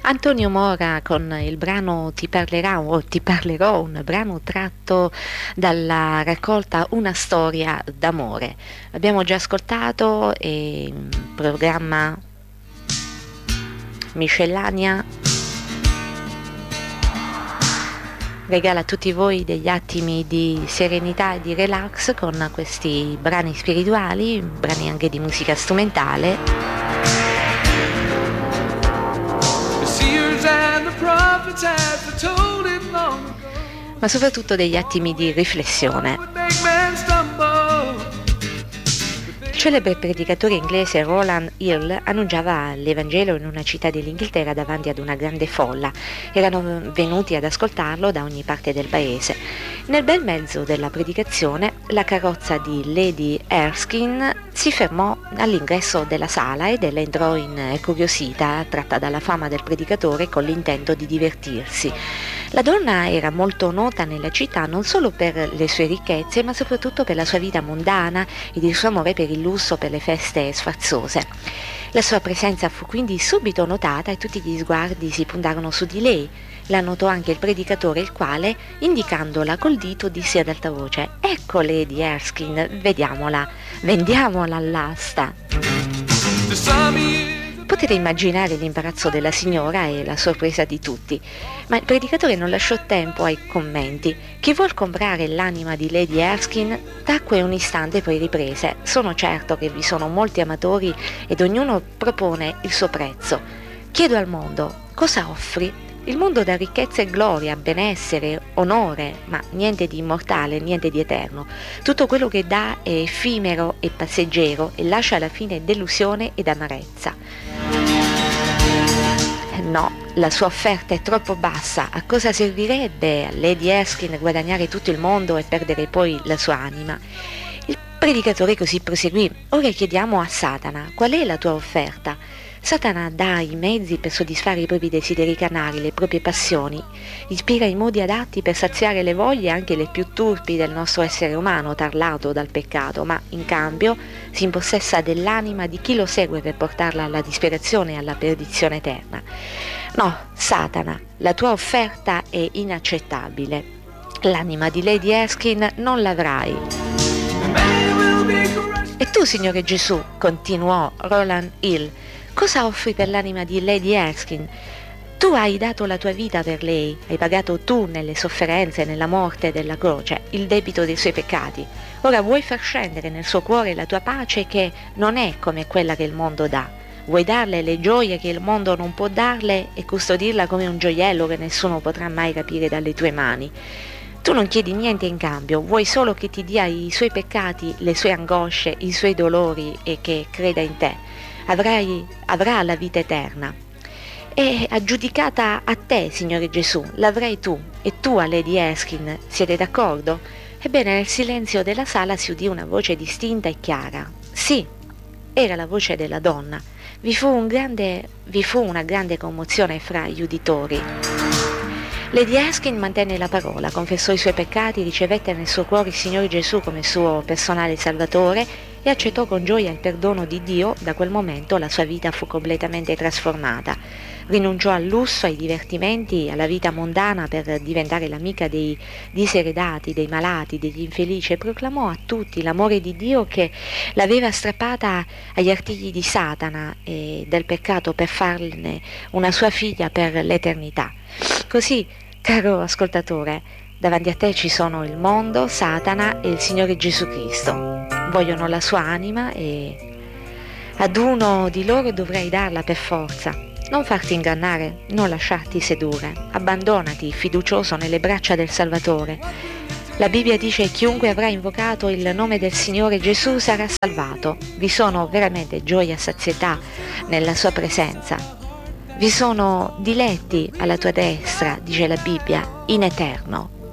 Antonio Mora con il brano Ti parlerà o Ti parlerò, un brano tratto dalla raccolta Una storia d'amore. Abbiamo già ascoltato il programma Miscellanea regala a tutti voi degli attimi di serenità e di relax con questi brani spirituali, brani anche di musica strumentale. Ma soprattutto degli attimi di riflessione. Il celebre predicatore inglese Roland Hill annunciava l'Evangelo in una città dell'Inghilterra davanti ad una grande folla. Erano venuti ad ascoltarlo da ogni parte del paese. Nel bel mezzo della predicazione, la carrozza di Lady Erskine si fermò all'ingresso della sala ed ella entrò incuriosita, attratta dalla fama del predicatore con l'intento di divertirsi. La donna era molto nota nella città non solo per le sue ricchezze, ma soprattutto per la sua vita mondana ed il suo amore per il lusso, per le feste sfarzose. La sua presenza fu quindi subito notata e tutti gli sguardi si puntarono su di lei. La notò anche il predicatore, il quale, indicandola col dito, disse ad alta voce: «Ecco Lady Erskine, vediamola, vendiamola all'asta». Potete immaginare l'imbarazzo della signora e la sorpresa di tutti, ma il predicatore non lasciò tempo ai commenti. «Chi vuol comprare l'anima di Lady Erskine?» Tacque un istante, poi riprese: «Sono certo che vi sono molti amatori ed ognuno propone il suo prezzo. Chiedo al mondo, cosa offri? Il mondo dà ricchezza e gloria, benessere, onore, ma niente di immortale, niente di eterno. Tutto quello che dà è effimero e passeggero e lascia alla fine delusione ed amarezza». No, la sua offerta è troppo bassa. A cosa servirebbe a Lady Erskine guadagnare tutto il mondo e perdere poi la sua anima? Il predicatore così proseguì: «Ora chiediamo a Satana, qual è la tua offerta?» Satana dà i mezzi per soddisfare i propri desideri carnali, le proprie passioni, ispira i modi adatti per saziare le voglie anche le più turpi del nostro essere umano, tarlato dal peccato, ma in cambio si impossessa dell'anima di chi lo segue per portarla alla disperazione e alla perdizione eterna. No, Satana, la tua offerta è inaccettabile. L'anima di Lady Erskine non l'avrai. E tu, Signore Gesù, continuò Roland Hill, cosa offri per l'anima di Lady Erskine? Tu hai dato la tua vita per lei, hai pagato tu nelle sofferenze, nella morte della croce, il debito dei suoi peccati. Ora vuoi far scendere nel suo cuore la tua pace che non è come quella che il mondo dà. Vuoi darle le gioie che il mondo non può darle e custodirla come un gioiello che nessuno potrà mai rapire dalle tue mani. Tu non chiedi niente in cambio, vuoi solo che ti dia i suoi peccati, le sue angosce, i suoi dolori e che creda in te. Avrà la vita eterna. È aggiudicata a te, Signore Gesù, l'avrai tu e tu a Lady Erskine, siete d'accordo? Ebbene, nel silenzio della sala si udì una voce distinta e chiara. Sì, era la voce della donna. Vi fu una grande commozione fra gli uditori. Lady Erskine mantenne la parola, confessò i suoi peccati, ricevette nel suo cuore il Signore Gesù come suo personale salvatore e accettò con gioia il perdono di Dio. Da quel momento la sua vita fu completamente trasformata. Rinunciò al lusso, ai divertimenti, alla vita mondana per diventare l'amica dei diseredati, dei malati, degli infelici e proclamò a tutti l'amore di Dio che l'aveva strappata agli artigli di Satana e del peccato per farne una sua figlia per l'eternità. Così, caro ascoltatore, davanti a te ci sono il mondo, Satana e il Signore Gesù Cristo. Vogliono la sua anima e ad uno di loro dovrai darla per forza. Non farti ingannare, non lasciarti sedurre. Abbandonati, fiducioso nelle braccia del Salvatore. La Bibbia dice: chiunque avrà invocato il nome del Signore Gesù sarà salvato. Vi sono veramente gioia e sazietà nella sua presenza. Vi sono diletti alla tua destra, dice la Bibbia, in eterno.